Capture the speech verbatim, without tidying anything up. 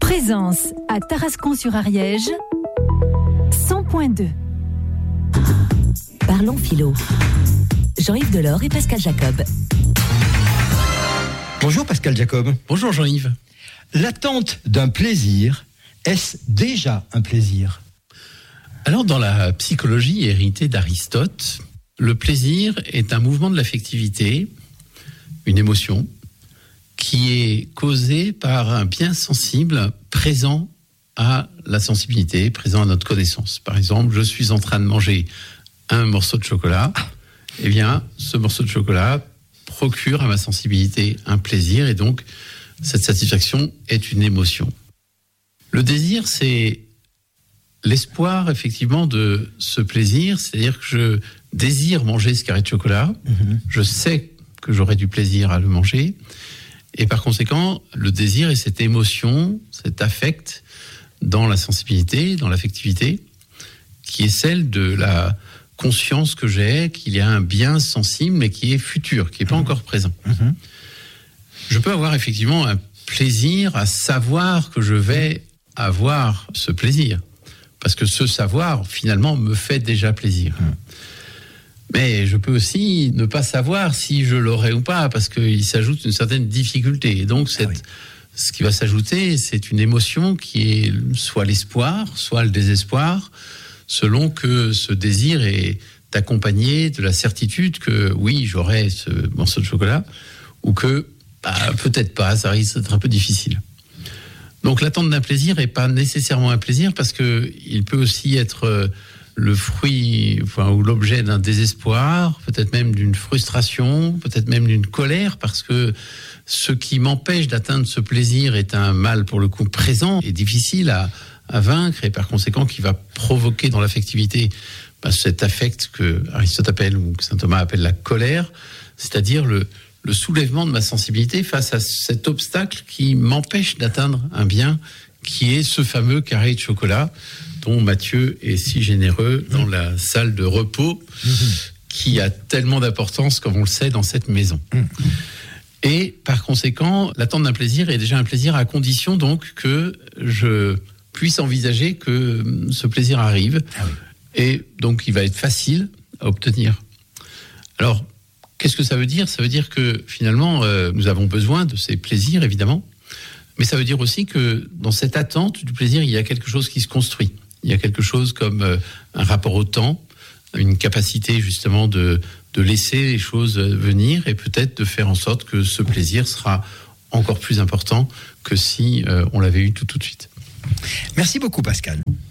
Présence à Tarascon-sur-Ariège, cent point deux. Parlons philo. Jean-Yves Delors et Pascal Jacob. Bonjour Pascal Jacob. Bonjour Jean-Yves. L'attente d'un plaisir, est-ce déjà un plaisir ? Alors dans la psychologie héritée d'Aristote, le plaisir est un mouvement de l'affectivité, une émotion, qui est causée par un bien sensible présent à la sensibilité, présent à notre connaissance. Par exemple, je suis en train de manger un morceau de chocolat, eh bien, ce morceau de chocolat procure à ma sensibilité un plaisir, et donc cette satisfaction est une émotion. Le désir, c'est l'espoir, effectivement, de ce plaisir, c'est-à-dire que je désire manger ce carré de chocolat, mmh. je sais que j'aurai du plaisir à le manger, et par conséquent, le désir est cette émotion, cet affect dans la sensibilité, dans l'affectivité, qui est celle de la conscience que j'ai, qu'il y a un bien sensible, mais qui est futur, qui n'est pas mmh. encore présent. Mmh. Je peux avoir effectivement un plaisir à savoir que je vais avoir ce plaisir, parce que ce savoir, finalement, me fait déjà plaisir. Mmh. Mais je peux aussi ne pas savoir si je l'aurai ou pas, parce qu'il s'ajoute une certaine difficulté. Et donc, cette, ah oui. ce qui va s'ajouter, c'est une émotion qui est soit l'espoir, soit le désespoir, selon que ce désir est accompagné de la certitude que, oui, j'aurai ce morceau de chocolat, ou que, bah, peut-être pas, ça risque d'être un peu difficile. Donc, l'attente d'un plaisir n'est pas nécessairement un plaisir, parce qu'il peut aussi être le fruit, enfin, ou l'objet d'un désespoir, peut-être même d'une frustration, peut-être même d'une colère, parce que ce qui m'empêche d'atteindre ce plaisir est un mal, pour le coup, présent et difficile à, à vaincre, et par conséquent qui va provoquer dans l'affectivité bah, cet affect que Aristote appelle, ou que saint Thomas appelle la colère, c'est-à-dire le, le soulèvement de ma sensibilité face à cet obstacle qui m'empêche d'atteindre un bien, qui est ce fameux carré de chocolat dont Matthieu est si généreux dans la salle de repos, mmh. qui a tellement d'importance, comme on le sait, dans cette maison. Mmh. Et par conséquent, l'attente d'un plaisir est déjà un plaisir à condition donc que je puisse envisager que ce plaisir arrive. Ah oui. Et donc il va être facile à obtenir. Alors, qu'est-ce que ça veut dire ? Ça veut dire que finalement, euh, nous avons besoin de ces plaisirs, évidemment, mais ça veut dire aussi que dans cette attente du plaisir, il y a quelque chose qui se construit. Il y a quelque chose comme euh, un rapport au temps, une capacité justement de, de laisser les choses venir, et peut-être de faire en sorte que ce plaisir sera encore plus important que si euh, on l'avait eu tout, tout de suite. Merci beaucoup Pascal.